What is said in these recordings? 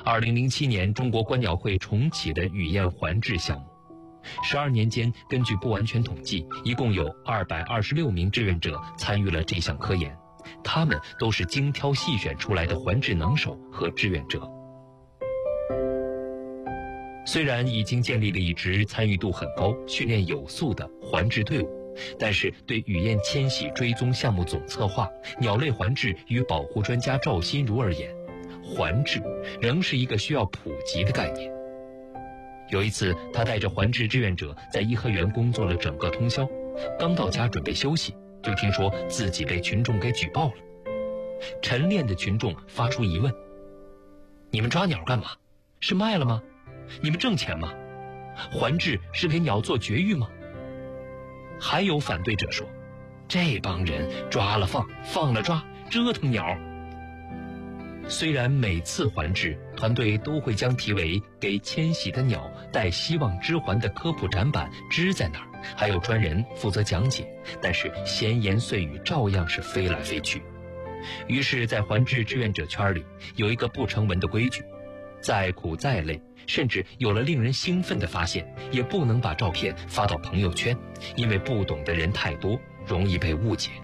2007年，中国观鸟会重启了语燕环志项目。12年间，根据不完全统计，一共有226名志愿者参与了这项科研，他们都是精挑细选出来的环志能手和志愿者。虽然已经建立了一支参与度很高、训练有素的环志队伍，但是对语燕迁徙追踪项目总策划、鸟类环志与保护专家赵新如而言，环志仍是一个需要普及的概念。有一次，他带着环志志愿者在颐和园工作了整个通宵，刚到家准备休息，就听说自己被群众给举报了。晨练的群众发出疑问：你们抓鸟干嘛？是卖了吗？你们挣钱吗？环志是给鸟做绝育吗？还有反对者说，这帮人抓了放，放了抓，折腾鸟。虽然每次环志团队都会将题为“给迁徙的鸟带希望之环”的科普展板支在那儿，还有专人负责讲解，但是闲言碎语照样是飞来飞去。于是在环志志愿者圈里有一个不成文的规矩，再苦再累，甚至有了令人兴奋的发现，也不能把照片发到朋友圈，因为不懂的人太多，容易被误解。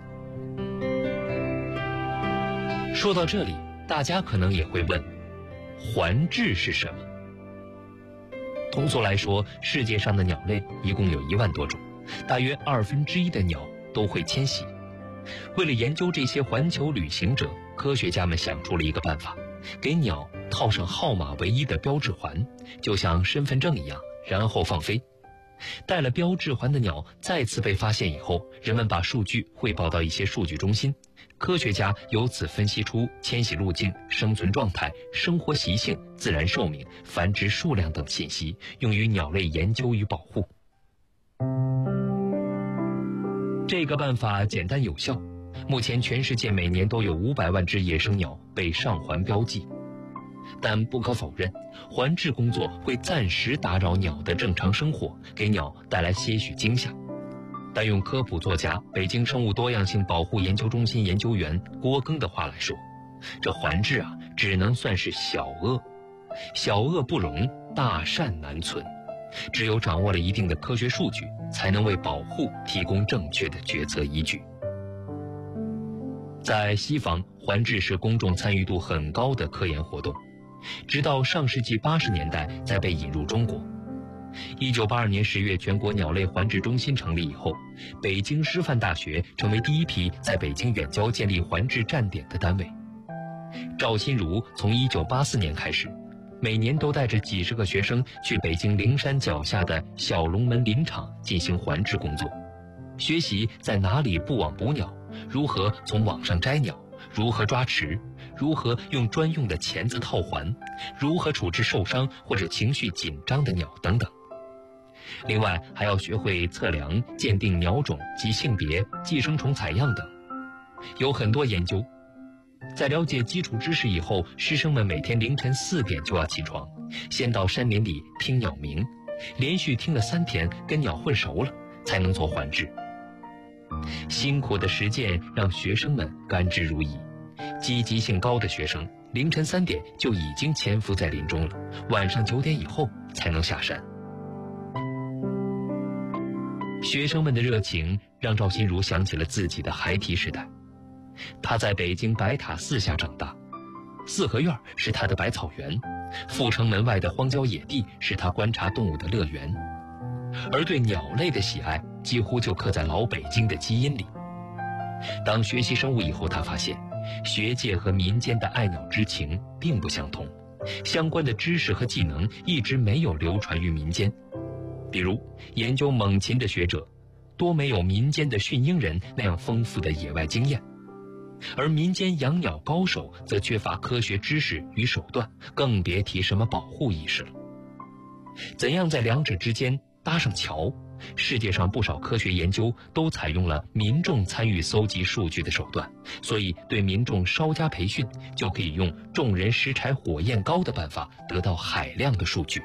说到这里，大家可能也会问，环志是什么？通俗来说，世界上的鸟类一共有1万多种，大约1/2的鸟都会迁徙。为了研究这些环球旅行者，科学家们想出了一个办法，给鸟套上号码为1的标志环，就像身份证一样，然后放飞。带了标志环的鸟再次被发现以后，人们把数据汇报到一些数据中心，科学家由此分析出迁徙路径、生存状态、生活习性、自然寿命、繁殖数量等信息，用于鸟类研究与保护。这个办法简单有效，目前全世界每年都有500万只野生鸟被上环标记。但不可否认，环志工作会暂时打扰鸟的正常生活，给鸟带来些许惊吓。但用科普作家、北京生物多样性保护研究中心研究员郭庚的话来说，这环志啊，只能算是小恶。小恶不容，大善难存。只有掌握了一定的科学数据，才能为保护提供正确的决策依据。在西方，环志是公众参与度很高的科研活动，直到上世纪80年代才被引入中国。1982年10月，全国鸟类环志中心成立以后，北京师范大学成为第一批在北京远郊建立环志站点的单位。赵新如从1984年开始，每年都带着几十个学生去北京灵山脚下的小龙门林场进行环志工作，学习在哪里布网捕鸟，如何从网上摘鸟，如何抓持，如何用专用的钳子套环，如何处置受伤或者情绪紧张的鸟等等。另外还要学会测量、鉴定鸟种及性别、寄生虫采样等，有很多研究。在了解基础知识以后，师生们每天凌晨4点就要起床，先到山林里听鸟鸣，连续听了3天，跟鸟混熟了，才能做环志。辛苦的实践让学生们甘之如饴，积极性高的学生凌晨3点就已经潜伏在林中了，晚上9点以后才能下山。学生们的热情让赵新如想起了自己的孩提时代。他在北京白塔寺下长大，四合院是他的百草园，阜成门外的荒郊野地是他观察动物的乐园，而对鸟类的喜爱几乎就刻在老北京的基因里。当学习生物以后，他发现学界和民间的爱鸟之情并不相同，相关的知识和技能一直没有流传于民间。比如研究猛禽的学者多没有民间的驯鹰人那样丰富的野外经验，而民间养鸟高手则缺乏科学知识与手段，更别提什么保护意识了。怎样在两者之间搭上桥？世界上不少科学研究都采用了民众参与搜集数据的手段，所以对民众稍加培训，就可以用众人拾柴火焰高的办法得到海量的数据。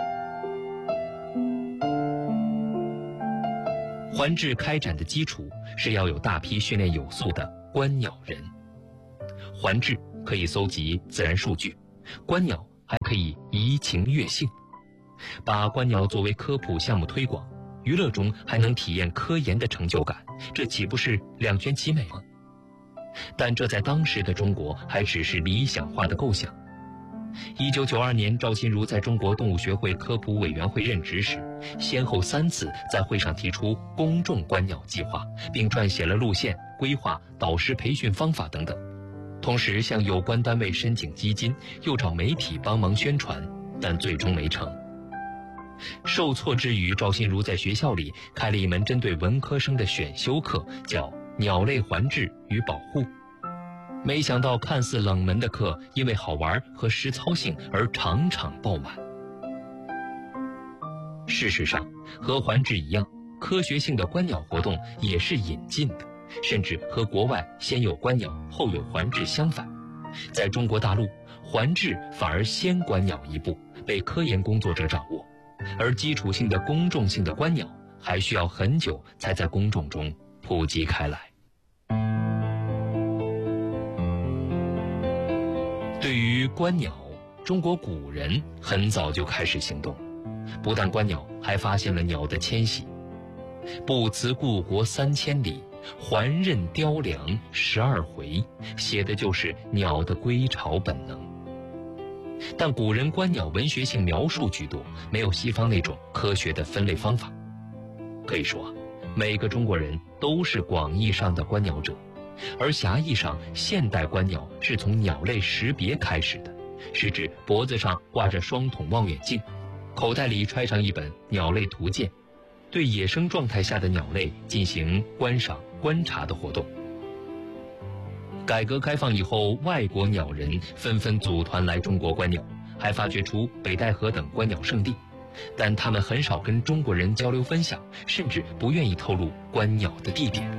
环志开展的基础是要有大批训练有素的观鸟人。环志可以搜集自然数据，观鸟还可以怡情悦性，把观鸟作为科普项目推广，娱乐中还能体验科研的成就感，这岂不是两全其美吗？但这在当时的中国还只是理想化的构想。1992年，赵新儒在中国动物学会科普委员会任职时，先后3次在会上提出公众观鸟计划，并撰写了路线、规划、导师培训方法等等。同时向有关单位申请基金，又找媒体帮忙宣传，但最终没成。受挫之余，赵新儒在学校里开了一门针对文科生的选修课，叫《鸟类环治与保护》。没想到看似冷门的课，因为好玩和实操性而场场爆满。事实上，和环治一样，科学性的观鸟活动也是引进的，甚至和国外先有观鸟后有环治相反。在中国大陆，环治反而先观鸟一步，被科研工作者掌握，而基础性的公众性的观鸟还需要很久才在公众中普及开来。对于观鸟，中国古人很早就开始行动，不但观鸟，还发现了鸟的迁徙。不辞故国3000里，还任雕梁12回，写的就是鸟的归巢本能。但古人观鸟文学性描述居多，没有西方那种科学的分类方法。可以说，每个中国人都是广义上的观鸟者，而狭义上，现代观鸟是从鸟类识别开始的，是指脖子上挂着双筒望远镜，口袋里揣上一本鸟类图鉴，对野生状态下的鸟类进行观赏、观察的活动。改革开放以后，外国鸟人纷纷组团来中国观鸟，还发掘出北戴河等观鸟圣地，但他们很少跟中国人交流分享，甚至不愿意透露观鸟的地点。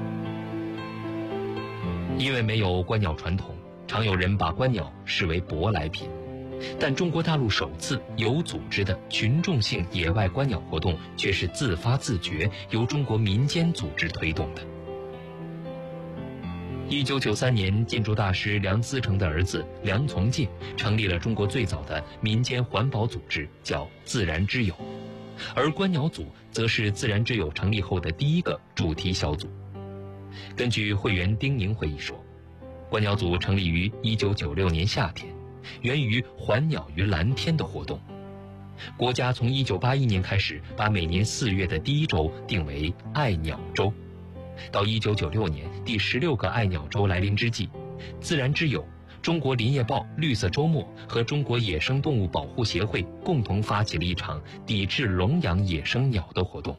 因为没有观鸟传统，常有人把观鸟视为舶来品。但中国大陆首次有组织的群众性野外观鸟活动却是自发自觉，由中国民间组织推动的。1993年，建筑大师梁思成的儿子梁从诫成立了中国最早的民间环保组织，叫自然之友，而观鸟组则是自然之友成立后的第一个主题小组。根据会员丁宁回忆说，观鸟组成立于1996年夏天，源于还鸟于蓝天的活动。国家从1981年开始，把每年4月的第1周定为爱鸟周。到1996年第16个爱鸟周来临之际，自然之友、中国林业报绿色周末和中国野生动物保护协会共同发起了一场抵制笼养野生鸟的活动。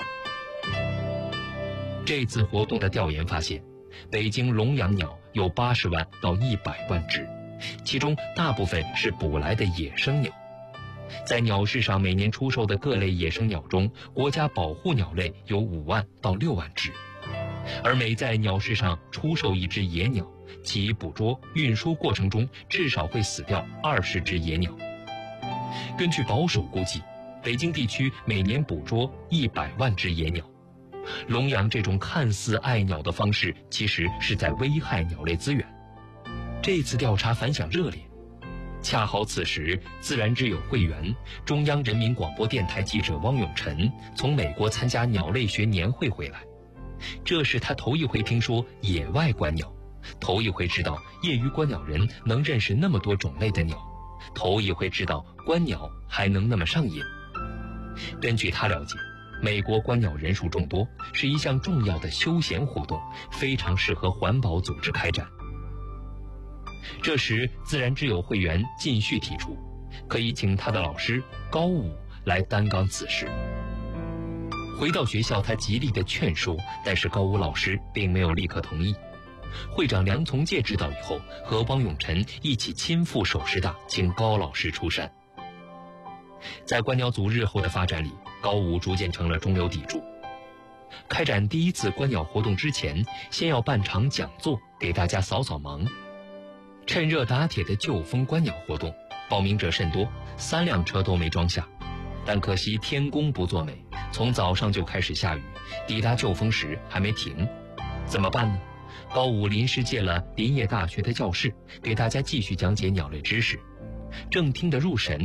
这次活动的调研发现，北京笼养鸟有80万到100万只，其中大部分是捕来的野生鸟。在鸟市上每年出售的各类野生鸟中，国家保护鸟类有5万到6万只，而每在鸟市上出售一只野鸟，其捕捉、运输过程中至少会死掉20只野鸟。根据保守估计，北京地区每年捕捉100万只野鸟。笼养这种看似爱鸟的方式，其实是在危害鸟类资源。这次调查反响热烈，恰好此时自然之友会员、中央人民广播电台记者汪永晨从美国参加鸟类学年会回来，这是他头一回听说野外观鸟，头一回知道业余观鸟人能认识那么多种类的鸟，头一回知道观鸟还能那么上瘾。根据他了解，美国观鸟人数众多，是一项重要的休闲活动，非常适合环保组织开展。这时，自然之友会员靳旭提出，可以请他的老师高武来担纲此事。回到学校，他极力的劝说，但是高武老师并没有立刻同意。会长梁从诫知道以后，和汪永晨一起亲赴首师大，请高老师出山。在观鸟组日后的发展里，高武逐渐成了中流砥柱。开展第一次观鸟活动之前，先要办场讲座，给大家扫扫盲。趁热打铁的旧风观鸟活动，报名者甚多，3辆车都没装下。但可惜天公不作美，从早上就开始下雨，抵达旧风时还没停。怎么办呢？高武临时借了林业大学的教室，给大家继续讲解鸟类知识。 正听得入神。